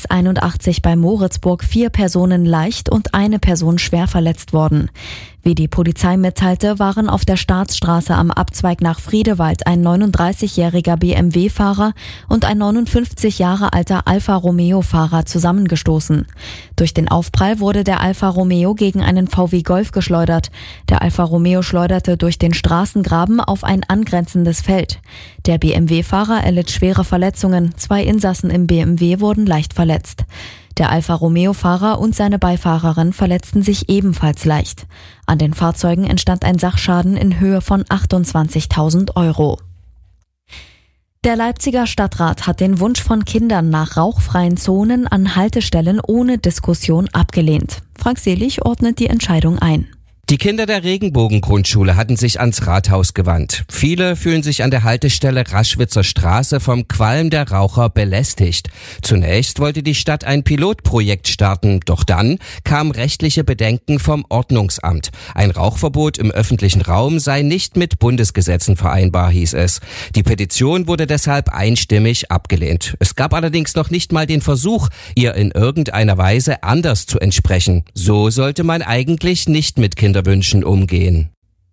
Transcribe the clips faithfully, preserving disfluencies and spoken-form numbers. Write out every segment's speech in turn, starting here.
S einundachtzig bei Moritzburg vier Personen leicht und eine Person schwer verletzt worden. Wie die Polizei mitteilte, waren auf der Staatsstraße am Abzweig nach Friedewald ein neununddreißigjähriger B M W-Fahrer und ein neunundfünfzig Jahre alter Alfa Romeo-Fahrer zusammengestoßen. Durch den Aufprall wurde der Alfa Romeo gegen einen V W Golf geschleudert. Der Alfa Romeo schleuderte durch den Straßengraben auf ein angrenzendes Feld. Der B M W-Fahrer erlitt schwere Verletzungen, zwei Insassen im B M W wurden leicht verletzt. Der Alfa Romeo-Fahrer und seine Beifahrerin verletzten sich ebenfalls leicht. An den Fahrzeugen entstand ein Sachschaden in Höhe von achtundzwanzigtausend Euro. Der Leipziger Stadtrat hat den Wunsch von Kindern nach rauchfreien Zonen an Haltestellen ohne Diskussion abgelehnt. Frank Selig ordnet die Entscheidung ein. Die Kinder der Regenbogen-Grundschule hatten sich ans Rathaus gewandt. Viele fühlen sich an der Haltestelle Raschwitzer Straße vom Qualm der Raucher belästigt. Zunächst wollte die Stadt ein Pilotprojekt starten, doch dann kamen rechtliche Bedenken vom Ordnungsamt. Ein Rauchverbot im öffentlichen Raum sei nicht mit Bundesgesetzen vereinbar, hieß es. Die Petition wurde deshalb einstimmig abgelehnt. Es gab allerdings noch nicht mal den Versuch, ihr in irgendeiner Weise anders zu entsprechen. So sollte man eigentlich nicht mit Kindern Wünschen umgehen.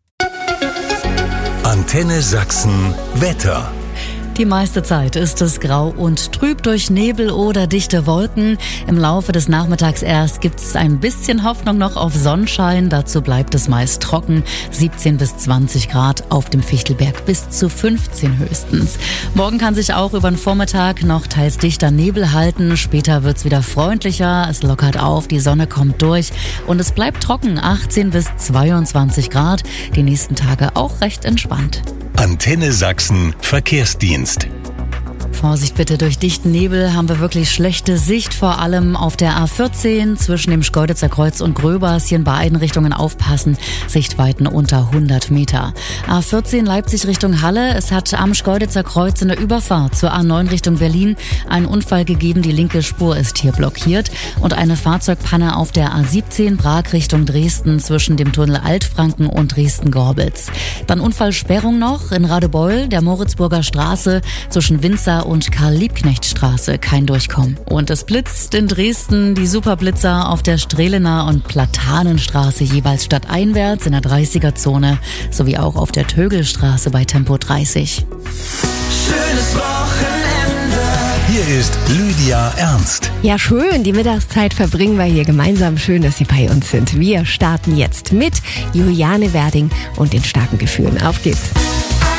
Antenne Sachsen Wetter. Die meiste Zeit ist es grau und trüb durch Nebel oder dichte Wolken. Im Laufe des Nachmittags erst gibt es ein bisschen Hoffnung noch auf Sonnenschein. Dazu bleibt es meist trocken. siebzehn bis zwanzig Grad auf dem Fichtelberg, bis zu fünfzehn höchstens. Morgen kann sich auch über den Vormittag noch teils dichter Nebel halten. Später wird's wieder freundlicher. Es lockert auf, die Sonne kommt durch und es bleibt trocken. achtzehn bis zweiundzwanzig Grad. Die nächsten Tage auch recht entspannt. Antenne Sachsen Verkehrsdienst. Vorsicht bitte, durch dichten Nebel haben wir wirklich schlechte Sicht, vor allem auf der A vierzehn zwischen dem Schkeuditzer Kreuz und Gröbers. Hier in beiden Richtungen aufpassen, Sichtweiten unter hundert Meter. A vierzehn Leipzig Richtung Halle, es hat am Schkeuditzer Kreuz in der Überfahrt zur A neun Richtung Berlin einen Unfall gegeben, die linke Spur ist hier blockiert und eine Fahrzeugpanne auf der A siebzehn Prag Richtung Dresden zwischen dem Tunnel Altfranken und Dresden-Gorbitz. Dann Unfallsperrung noch in Radebeul, der Moritzburger Straße zwischen Winzer und Karl-Liebknecht-Straße, kein Durchkommen. Und es blitzt in Dresden, die Superblitzer auf der Strehlener und Platanenstraße jeweils stadteinwärts in der dreißiger-Zone sowie auch auf der Tögelstraße bei Tempo dreißig. Schönes Wochenende. Hier ist Lydia Ernst. Ja, schön, die Mittagszeit verbringen wir hier gemeinsam. Schön, dass Sie bei uns sind. Wir starten jetzt mit Juliane Werding und den starken Gefühlen. Auf geht's.